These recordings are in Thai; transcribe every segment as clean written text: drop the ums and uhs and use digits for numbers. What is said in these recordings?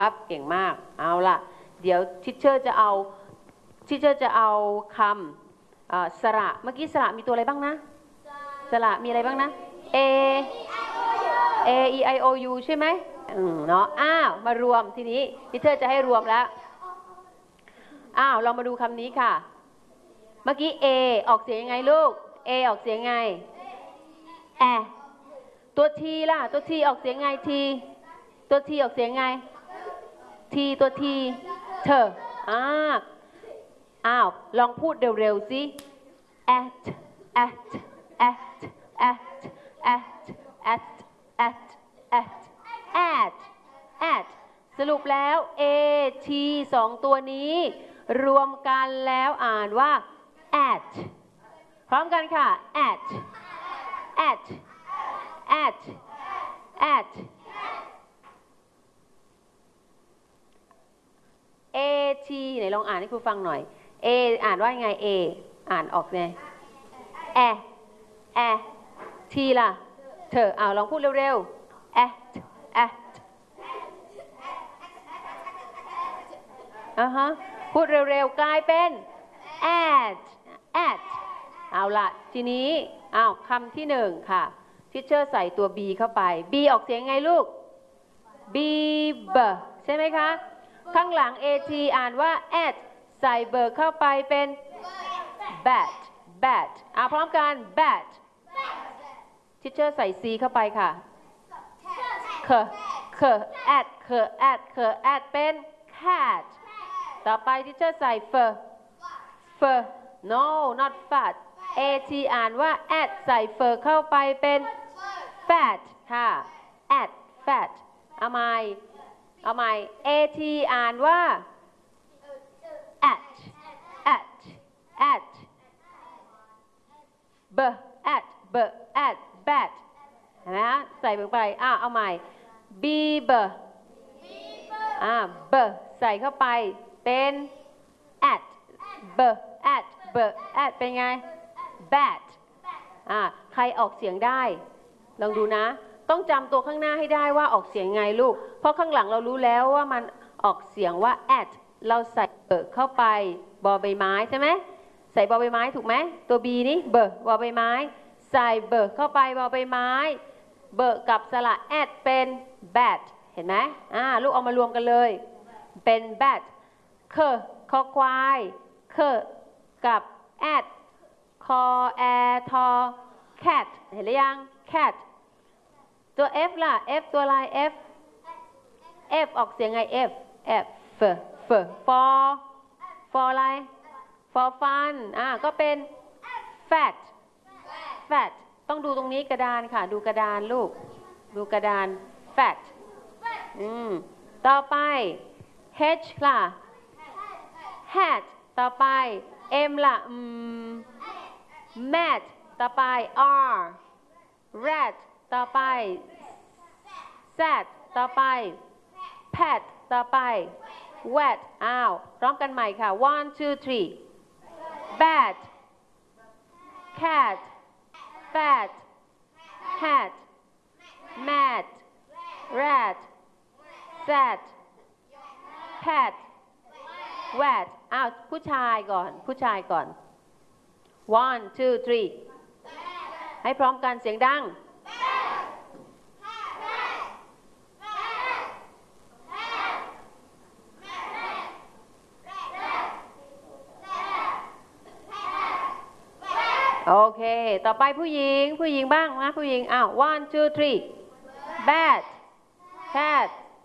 ครับเก่งมากเอาล่ะเดี๋ยวทิเชอร์จะเอาคำสระเมื่อกี้สระมีตัวอะไรบ้างนะสระมีอะไรบ้างนะ A E I O U ใช่ไหมเนาะมารวมทีนี้ทิเชอร์จะให้รวมแล้วเรามาดูคำนี้ค่ะเมื่อกี้ A ออกเสียงยังไงลูก A ออกเสียงไงตัว T ล่ะตัว T ออกเสียงไง T ตัว T ออกเสียงไง T ตัว T เธอลองพูดเร็วๆสิ at at at at at at at at at at สรุปแล้ว A T สองตัวนี้รวมกันแล้วอ่านว่า at พร้อมกันค่ะ at at at at A T ไหนลองอ่านให้ครูฟังหน่อย A อ่านว่าไง A อ่านออกไงT ล่ะเธอลองพูดเร็วๆat พูดเร็วๆกลายเป็น at เอาล่ะทีนี้คำที่หนึ่งค่ะทิเชอร์ใส่ตัว B เข้าไป B ออกเสียงไงลูก B ใช่ไหมคะข้างหลัง AT อ่านว่า at ใส่เบอร์เข้าไปเป็น bat พร้อมกัน bat ทิเชอร์ใส่ C เข้าไปค่ะat เป็น cat ต่อไปทิเชอร์ใส่ no not fat AT อ่านว่า at ใส่ เข้าไปเป็น fat ค่ะ at fat เอาใหม่ AT อ่านว่า at bat เห็นไหมฮะใส่ลงไปเอาใหม่ b ใส่เข้าไปเป็น at เป็นไง bat ใครออกเสียงได้ลองดูนะต้องจำตัวข้างหน้าให้ได้ว่าออกเสียงไงลูกเพราะข้างหลังเรารู้แล้วว่ามันออกเสียงว่า at เราใส่เข้าไปบอใบไม้ใช่ไหมใส่บอใบไม้ถูกไหมตัว b นี้บอใบไม้ใส่เข้าไปบอใบไม้กับสระ at เป็น bat เห็นไหมลูกเอามารวมกันเลยเป็น bat คอควายกับ at คอแอทอ cat เห็นหรือยัง cat ตัว F ล่ะ F ตัวอะไร F ออกเสียงไง F for อะไร for fun ก็เป็น fat ต้องดูตรงนี้กระดานค่ะดูกระดานลูกดูกระดาน fat ต่อไป H ล่ะ hat ต่อไป M ล่ะmat ต่อไป R rat ต่อไป sad ต่อไป pet ต่อไป wet ร้องกันใหม่ค่ะ 1 2 3 bat cat fat hat mat rat sad pet wet ผู้ชายก่อน 1 2 3ให้พร้อมกันเสียงดังโอเคต่อไปผู้หญิงบ้างนะผู้หญิง1 2 3 bat cat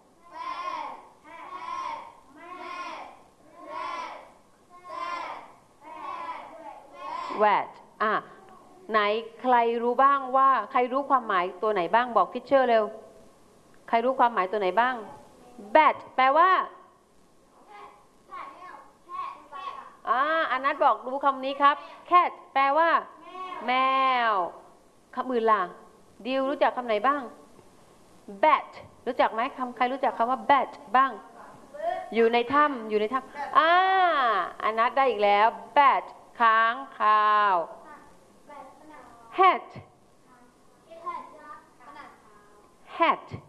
wet ไหนใครรู้บ้างว่าใครรู้ความหมายตัวไหนบ้างบอกทิชเชอร์เร็วใครรู้ความหมายตัวไหนบ้าง bat แปลว่าอันนั้นบอกรู้คำนี้ครับ cat แปลว่าแมวคำอื่นล่ะดิวรู้จักคำไหนบ้าง bat รู้จักไหมใครรู้จักคำว่า bat บ้างอยู่ในถ้ำอันนัดได้อีกแล้ว bat ค้างคาว hat